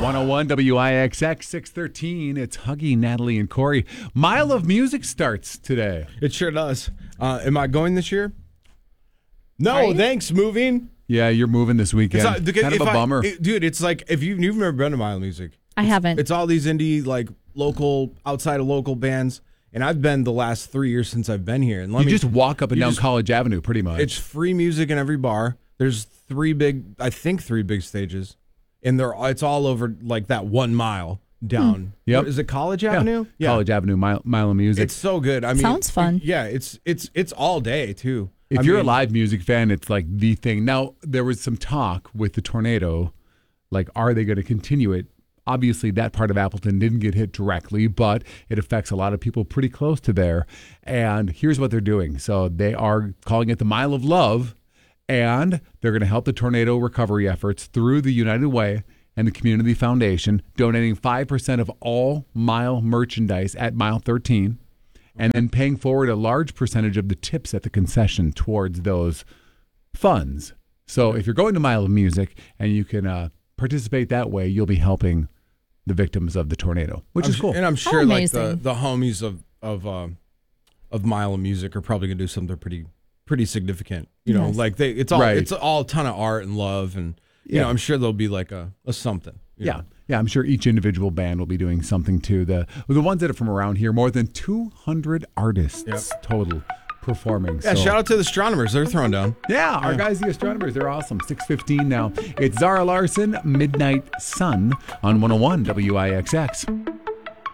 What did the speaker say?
101 WIXX 613. It's Huggy, Natalie, and Corey. Mile of Music starts today. It sure does. Am I going this year? No, thanks. Moving. Yeah, you're moving this weekend. Kind of a bummer. Dude, it's like if you've never been to Mile of Music. I haven't. It's all these indie, like local, outside of local bands. And I've been the last 3 years since I've been here. And you just walk up and down College Avenue pretty much. It's free music in every bar. There's three big stages. And it's all over like that 1 mile down. Yep. Is it College Avenue? Yeah. College Avenue, Mile of Music. It's so good. I mean, sounds fun. Yeah, it's all day too. If you're a live music fan, it's like the thing. Now, there was some talk with the tornado, like, are they going to continue it? Obviously, that part of Appleton didn't get hit directly, but it affects a lot of people pretty close to there. And here's what they're doing. So they are calling it the Mile of Love, and they're going to help the tornado recovery efforts through the United Way and the Community Foundation, donating 5% of all Mile merchandise at Mile 13, and then paying forward a large percentage of the tips at the concession towards those funds. So if you're going to Mile of Music and you can participate that way, you'll be helping the victims of the tornado, which is cool. And I'm sure like the homies of Mile of Music are probably going to do something pretty significant. You know, like it's all a ton of art and love, and you know, I'm sure there'll be like a something. You know? Yeah, I'm sure each individual band will be doing something too. The ones that are from around here, more than 200 artists total performing. Yeah, shout out to the Astronomers. They're throwing down. Yeah, our guys, the Astronomers, they're awesome. 6:15 now. It's Zara Larson, Midnight Sun on 101 WIXX.